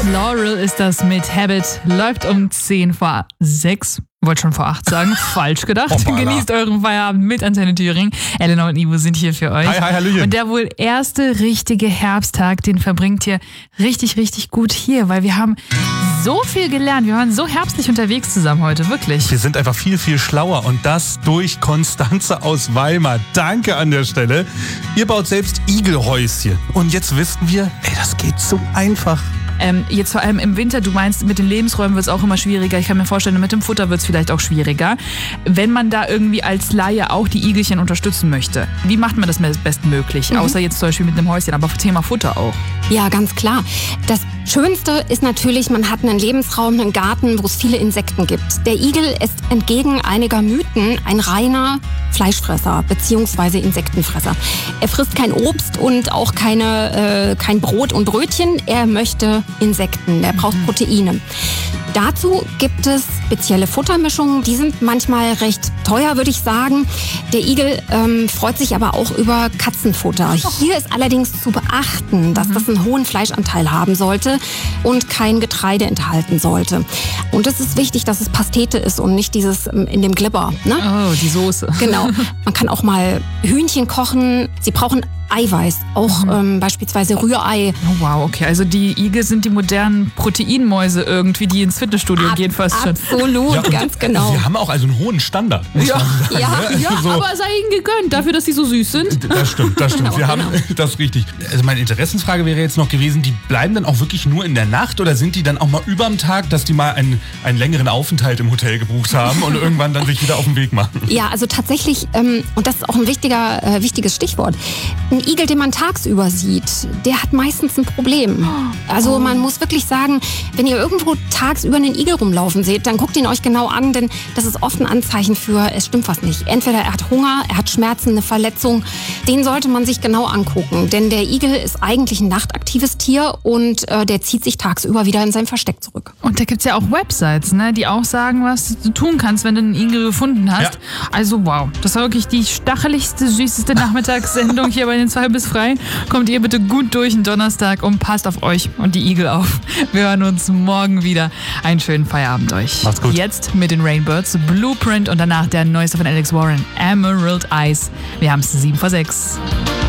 Laurel ist das mit Habit. Läuft um 10:06. Wollte schon vor 8 sagen, falsch gedacht. Hoppala. Genießt euren Feierabend mit Antenne Thüringen. Elena und Ivo sind hier für euch. Hi, hallöchen. Und der wohl erste richtige Herbsttag, den verbringt ihr richtig, richtig gut hier, weil wir haben so viel gelernt. Wir waren so herbstlich unterwegs zusammen heute, wirklich. Wir sind einfach viel, viel schlauer und das durch Konstanze aus Weimar. Danke an der Stelle. Ihr baut selbst Igelhäuschen. Und jetzt wissen wir, das geht so einfach. Jetzt vor allem im Winter, du meinst, mit den Lebensräumen wird es auch immer schwieriger. Ich kann mir vorstellen, mit dem Futter wird es vielleicht auch schwieriger. Wenn man da irgendwie als Laie auch die Igelchen unterstützen möchte, wie macht man das bestmöglich? Außer jetzt zum Beispiel mit einem Häuschen, aber Thema Futter auch. Ja, ganz klar. Das Schönste ist natürlich, man hat einen Lebensraum, einen Garten, wo es viele Insekten gibt. Der Igel ist entgegen einiger Mythen ein reiner Fleischfresser bzw. Insektenfresser. Er frisst kein Obst und auch kein Brot und Brötchen. Er möchte Insekten, er braucht Proteine. Dazu gibt es spezielle Futtermischungen, die sind manchmal recht teuer, würde ich sagen. Der Igel freut sich aber auch über Katzenfutter. Hier ist allerdings zu beachten, dass das einen hohen Fleischanteil haben sollte und kein Getreide enthalten sollte. Und es ist wichtig, dass es Pastete ist und nicht dieses in dem Glibber. Ne? Oh, die Soße. Genau. Man kann auch mal Hühnchen kochen. Sie brauchen Eiweiß, auch beispielsweise Rührei. Oh, wow, okay. Also die Igel sind die modernen Proteinmäuse irgendwie, die ins Fitnessstudio gehen fast schon. Absolut, ganz genau. Wir haben auch also einen hohen Standard. muss man sagen. Ja, Also, aber sei ihnen gegönnt, dafür, dass sie so süß sind. Das stimmt. Wir haben das richtig. Also meine Interessensfrage wäre jetzt noch gewesen, die bleiben dann auch wirklich nur in der Nacht oder sind die dann auch mal überm Tag, dass die mal einen längeren Aufenthalt im Hotel gebucht haben und irgendwann dann sich wieder auf den Weg machen? Ja, also tatsächlich, und das ist auch ein wichtiges Stichwort, ein Igel, den man tagsüber sieht, der hat meistens ein Problem. Also man muss wirklich sagen, wenn ihr irgendwo tagsüber einen Igel rumlaufen seht, dann guckt ihn euch genau an, denn das ist oft ein Anzeichen für, es stimmt was nicht. Entweder er hat Hunger, er hat Schmerzen, eine Verletzung. Den sollte man sich genau angucken, denn der Igel ist eigentlich ein nachtaktives Tier und der zieht sich tagsüber wieder in sein Versteck zurück. Und da gibt's ja auch Websites, ne, die auch sagen, was du tun kannst, wenn du einen Igel gefunden hast. Ja. Also wow, das war wirklich die stacheligste, süßeste Nachmittagssendung hier bei den 2 bis frei. Kommt ihr bitte gut durch den Donnerstag und passt auf euch und die Igel auf. Wir hören uns morgen wieder. Einen schönen Feierabend euch. Macht's gut. Jetzt mit den Rainbirds, Blueprint und danach der neueste von Alex Warren, Emerald Eyes. Wir haben's 7:06.